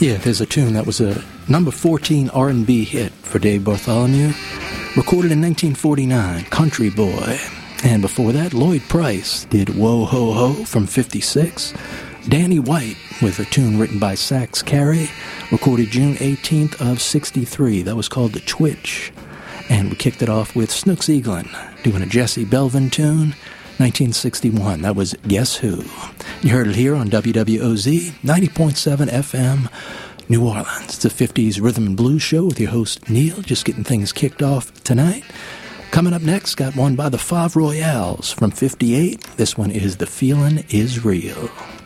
Yeah, there's a tune that was a number 14 R&B hit for Dave Bartholomew, recorded in 1949, Country Boy. And before that, Lloyd Price did Whoa Ho Ho from 56. Danny White with a tune written by Sax Carey, recorded June 18th of 63. That was called The Twitch. And we kicked it off with Snooks Eaglin doing a Jesse Belvin tune, 1961. That was Guess Who. You heard it here on WWOZ 90.7 FM, New Orleans. It's a 50s rhythm and blues show with your host Neil, just getting things kicked off tonight. Coming up next, got one by the Five Royales from 58. This one is The Feelin' Is Real.